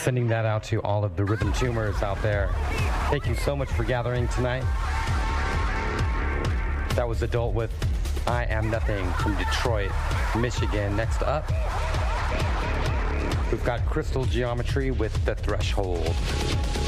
Sending that out to all of the rhythm tumors out there. Thank you so much for gathering tonight. That was Adult with I Am Nothing from Detroit, Michigan. Next up, we've got Crystal Geometry with The Threshold.